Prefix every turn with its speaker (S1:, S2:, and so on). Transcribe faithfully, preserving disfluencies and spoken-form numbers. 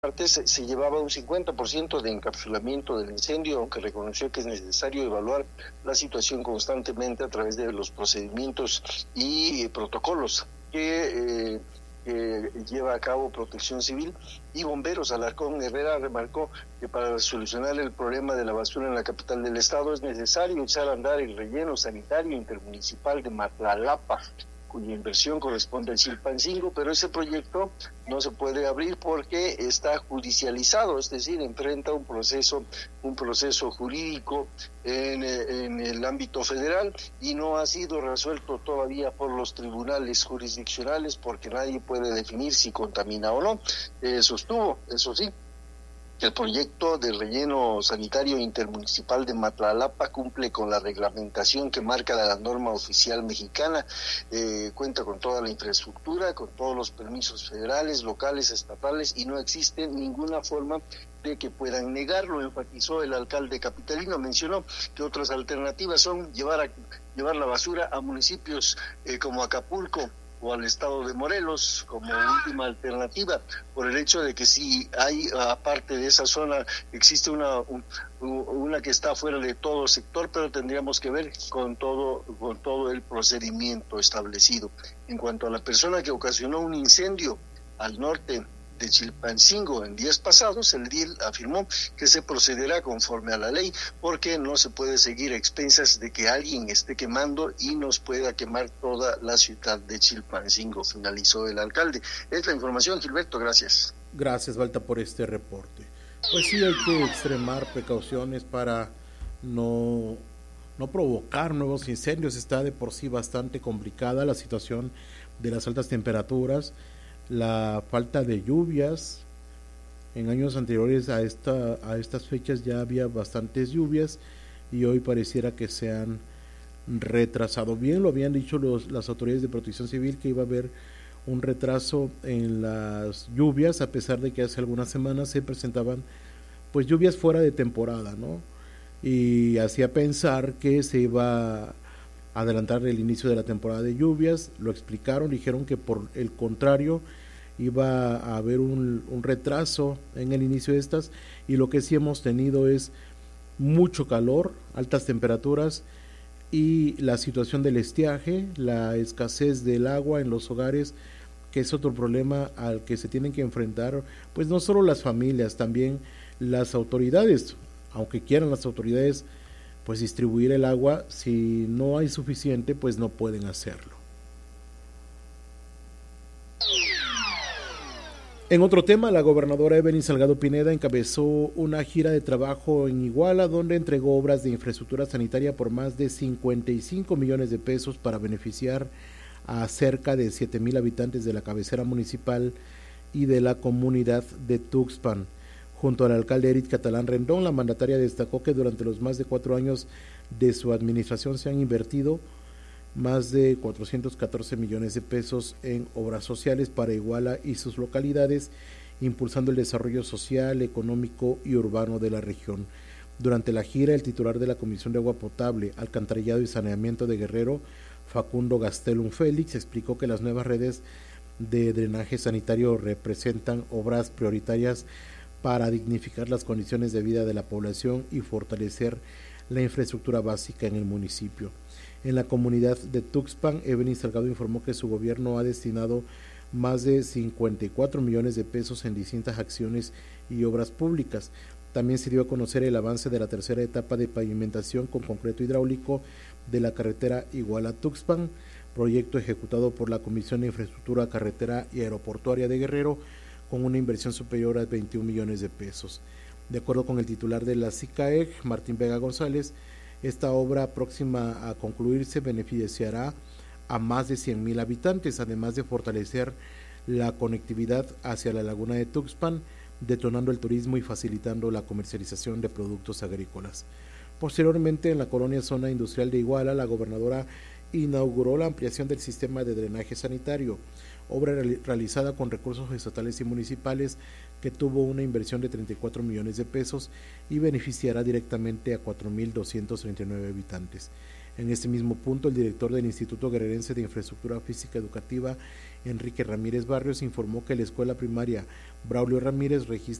S1: parte se, se llevaba un cincuenta por ciento de encapsulamiento del incendio, aunque reconoció que es necesario evaluar la situación constantemente a través de los procedimientos y eh, protocolos que, eh, que lleva a cabo Protección Civil y Bomberos. Alarcón Herrera remarcó que para solucionar el problema de la basura en la capital del estado es necesario echar a andar el relleno sanitario intermunicipal de Matlalapa, cuya inversión corresponde al Chilpancingo, pero ese proyecto no se puede abrir porque está judicializado, es decir, enfrenta un proceso, un proceso jurídico en, en el ámbito federal y no ha sido resuelto todavía por los tribunales jurisdiccionales porque nadie puede definir si contamina o no. Eh, sostuvo, eso sí, el proyecto de relleno sanitario intermunicipal de Matlalapa cumple con la reglamentación que marca la norma oficial mexicana, eh, cuenta con toda la infraestructura, con todos los permisos federales, locales, estatales, y no existe ninguna forma de que puedan negarlo, enfatizó el alcalde capitalino. Mencionó que otras alternativas son llevar, a, llevar la basura a municipios eh, como Acapulco o al estado de Morelos como última alternativa, por el hecho de que si hay, aparte de esa zona, existe una un, una que está fuera de todo sector, pero tendríamos que ver con todo con todo el procedimiento establecido. En cuanto a la persona que ocasionó un incendio al norte de Chilpancingo en días pasados, el edil afirmó que se procederá conforme a la ley porque no se puede seguir a expensas de que alguien esté quemando y nos pueda quemar toda la ciudad de Chilpancingo, finalizó el alcalde. Es la información, Gilberto, gracias.
S2: Gracias, Valta, por este reporte. Pues sí, hay que extremar precauciones para no, no provocar nuevos incendios. Está de por sí bastante complicada la situación de las altas temperaturas, la falta de lluvias. En años anteriores a esta a estas fechas ya había bastantes lluvias y hoy pareciera que se han retrasado. Bien lo habían dicho los, las autoridades de Protección Civil, que iba a haber un retraso en las lluvias, a pesar de que hace algunas semanas se presentaban pues lluvias fuera de temporada, ¿no? Y hacía pensar que se iba a adelantar el inicio de la temporada de lluvias. Lo explicaron, dijeron que por el contrario iba a haber un, un retraso en el inicio de estas, y lo que sí hemos tenido es mucho calor, altas temperaturas y la situación del estiaje, la escasez del agua en los hogares, que es otro problema al que se tienen que enfrentar pues no solo las familias, también las autoridades. Aunque quieran las autoridades pues distribuir el agua, si no hay suficiente pues no pueden hacerlo. En otro tema, la gobernadora Evelyn Salgado Pineda encabezó una gira de trabajo en Iguala, donde entregó obras de infraestructura sanitaria por más de cincuenta y cinco millones de pesos para beneficiar a cerca de siete mil habitantes de la cabecera municipal y de la comunidad de Tuxpan. Junto al alcalde Eric Catalán Rendón, la mandataria destacó que durante los más de cuatro años de su administración se han invertido más de cuatrocientos catorce millones de pesos en obras sociales para Iguala y sus localidades, impulsando el desarrollo social, económico y urbano de la región. Durante la gira, el titular de la Comisión de Agua Potable, Alcantarillado y Saneamiento de Guerrero, Facundo Gastelum Félix, explicó que las nuevas redes de drenaje sanitario representan obras prioritarias para dignificar las condiciones de vida de la población y fortalecer la infraestructura básica en el municipio. En la comunidad de Tuxpan, Evelyn Salgado informó que su gobierno ha destinado más de cincuenta y cuatro millones de pesos en distintas acciones y obras públicas. También se dio a conocer el avance de la tercera etapa de pavimentación con concreto hidráulico de la carretera Iguala-Tuxpan, proyecto ejecutado por la Comisión de Infraestructura Carretera y Aeroportuaria de Guerrero, con una inversión superior a veintiún millones de pesos. De acuerdo con el titular de la SICAEG, Martín Vega González, esta obra próxima a concluirse beneficiará a más de cien mil habitantes, además de fortalecer la conectividad hacia la laguna de Tuxpan, detonando el turismo y facilitando la comercialización de productos agrícolas. Posteriormente, en la colonia Zona Industrial de Iguala, la gobernadora inauguró la ampliación del sistema de drenaje sanitario, obra realizada con recursos estatales y municipales que tuvo una inversión de treinta y cuatro millones de pesos y beneficiará directamente a cuatro mil doscientos treinta y nueve habitantes. En este mismo punto, el director del Instituto Guerrerense de Infraestructura Física Educativa Enrique Ramírez Barrios informó que la escuela primaria Braulio Ramírez registra